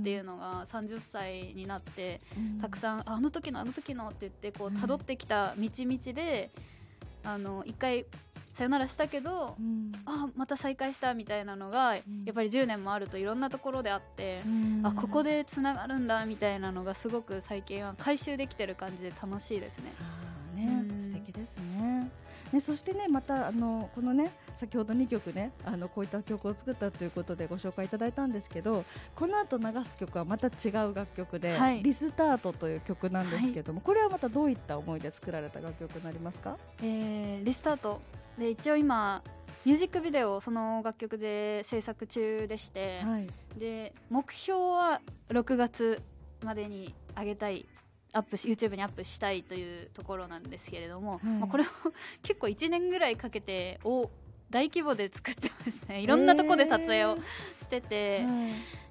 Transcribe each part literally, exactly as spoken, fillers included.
っていうのがさんじゅっさいになって、 うん、 たくさんあの時のあの時のって言ってこう辿ってきた道々で、うん、あの一回さよならしたけど、うん、あまた再会したみたいなのが、うん、やっぱりじゅうねんもあるといろんなところであって、うん、あここでつながるんだみたいなのがすごく最近は回収できてる感じで楽しいですね。 あね、うん、素敵ですね。ね、そしてねまたあのこのね先ほどにきょくねあのこういった曲を作ったということでご紹介いただいたんですけど、この後流す曲はまた違う楽曲で、はい、リスタートという曲なんですけども、はい、これはまたどういった思いで作られた楽曲になりますか？ えー、リスタートで一応今ミュージックビデオをその楽曲で制作中でして、はい、で目標はろくがつまでに上げたいアップし YouTube にアップしたいというところなんですけれども、はい、まあ、これを結構いちねんぐらいかけてお大規模で作ってますね。いろんなとこで撮影をしてて、えーはい、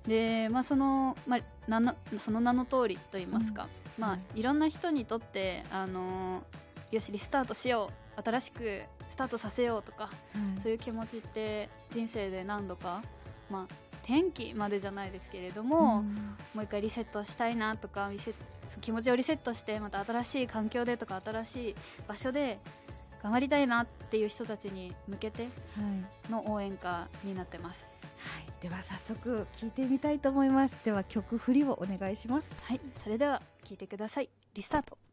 でまあ、その、まあ、ななその名の通りといいますか、うん、まあ、いろんな人にとって、あのー、よしリスタートしよう新しくスタートさせようとか、うん、そういう気持ちって人生で何度か、まあ、転機までじゃないですけれども、うん、もう一回リセットしたいなとかリセット気持ちをリセットしてまた新しい環境でとか新しい場所で頑張りたいなっていう人たちに向けての応援歌になってます、 はい、では早速聴いてみたいと思います。では曲振りをお願いします。 はい、それでは聴いてください。リスタート。